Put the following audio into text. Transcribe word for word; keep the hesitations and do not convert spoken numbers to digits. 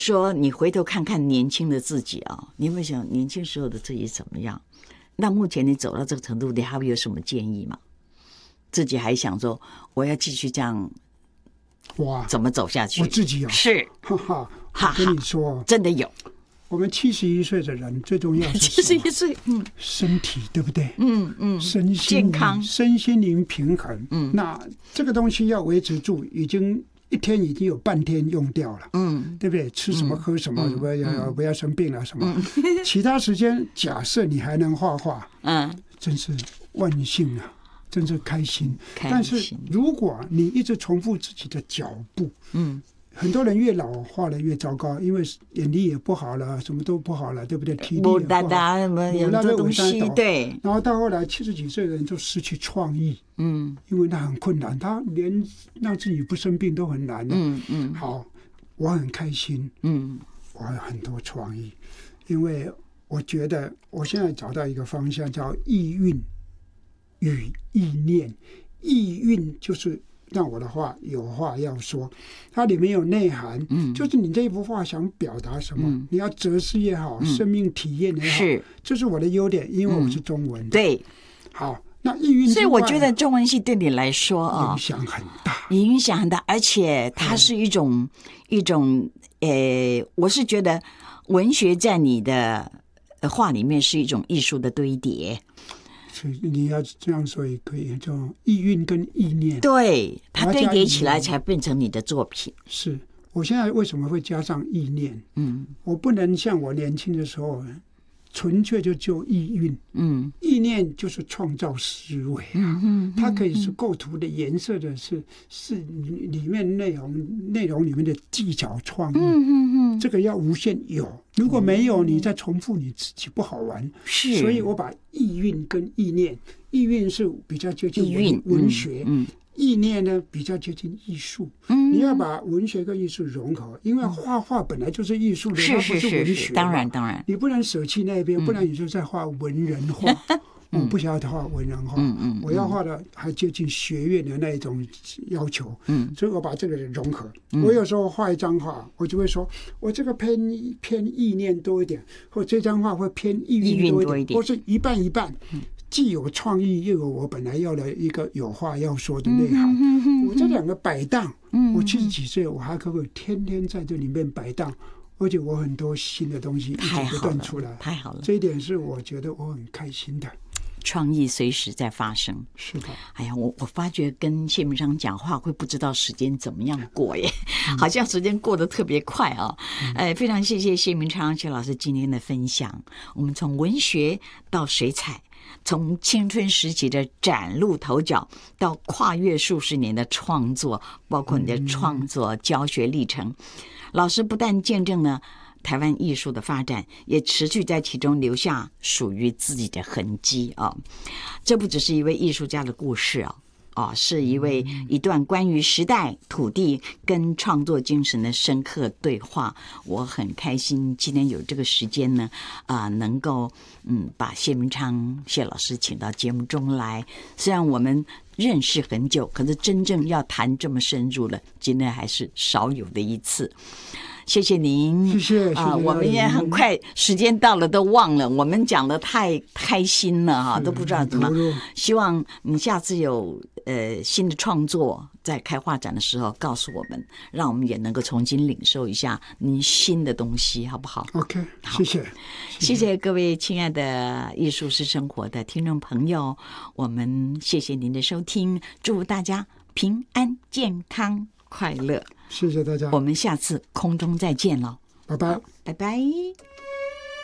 说你回头看看年轻的自己啊，你会想年轻时候的自己怎么样？那目前你走到这个程度，你还会有什么建议吗？自己还想说我要继续这样， 哇， 怎么走下去？ 我自己啊， 是， 哈哈，我跟你说， 真的有。 我们七十一岁的人最重要是七十一岁，嗯， 身体对不对？ 嗯嗯， 身心健康， 身心灵平衡。 嗯， 那这个东西要维持住，已经一天已经有半天用掉了。嗯，对不对？吃什么喝什么，不要不要生病了什么。其他时间，假设你还能画画，嗯，真是万幸啊，真是开心。但是如果你一直重复自己的脚步，嗯。很多人越老画的越糟糕，因为眼力也不好了，什么都不好了，对不对？体力也不好， 有这东西，对。 然后到后来七十几岁的人就失去创意，嗯，因为他很困难，他连让自己不生病都很难的。嗯嗯。好，我很开心，嗯，我有很多创意，因为我觉得我现在找到一个方向，叫意蕴与意念。意蕴就是让我的话有话要说，它里面有内涵，嗯，就是你这一幅画想表达什么，嗯，你要哲思也好，嗯，生命体验也好，是，这是我的优点，因为我是中文的，嗯，对，好，那意蕴， 所以我觉得中文系对你来说啊， 影响很大， 影响很大，而且它是一种、嗯、一种，呃，我是觉得文学在你的画里面是一种艺术的堆叠。 你要这样说也可以，就意蕴跟意念， 对，它堆叠起来才变成你的作品。 是我现在为什么会加上意念？嗯，我不能像我年轻的时候纯粹就就意蕴，嗯，意念就是创造思维啊，嗯嗯，它可以是构图的、颜色的，是是里面内容内容里面的技巧创意，嗯嗯嗯，这个要无限有，如果没有，你再重复你自己不好玩。是，所以我把意蕴跟意念，意蕴是比较接近文文学，嗯。嗯意念呢比较接近艺术，嗯，你要把文学跟艺术融合，因为画画本来就是艺术的， 是是是是， 它不是文学， 当然当然， 你不能舍弃那边，嗯，不然你就在画文人画。我不想要画文人画，嗯嗯，我要画的还接近学院的那一种要求，嗯，所以我把这个融合。嗯，我有时候画一张画，我就会说，我这个偏偏意念多一点，或这张画会偏意蕴多一点，或是一半一半。嗯，既有创意，又有我本来要的一个有话要说的内涵。嗯，我这两个摆荡，嗯，我七十几岁，我还可不可以天天在这里面摆荡？而且我很多新的东西一直不断出来， 太好了， 这一点是我觉得我很开心的。 创意随时在发生， 是的。 哎呀，我我发觉跟谢明章讲话会不知道时间怎么样过耶，嗯，好像时间过得特别快啊。嗯，呃，非常谢谢谢明章谢老师今天的分享。我们从文学到水彩，从青春时期的崭露头角到跨越数十年的创作，包括你的创作教学历程，嗯，老师不但见证了台湾艺术的发展，也持续在其中留下属于自己的痕迹啊！这不只是一位艺术家的故事啊，啊，是一位一段关于时代、土地跟创作精神的深刻对话。我很开心今天有这个时间呢，啊、呃，能够嗯把谢明昌谢老师请到节目中来。虽然我们认识很久，可是真正要谈这么深入了，今天还是少有的一次。谢谢您， 谢谢啊、 呃！我们也很快，时间到了都忘了，我们讲的太开心了哈，都不知道怎么。希望你下次有呃新的创作，在开画展的时候告诉我们，让我们也能够重新领受一下您新的东西，好不好 ？OK， 谢谢， 谢谢各位亲爱的艺术是生活的听众朋友，我们谢谢您的收听，祝大家平安健康快乐。 谢谢大家， 我们下次空中再见了， 拜拜， 拜拜。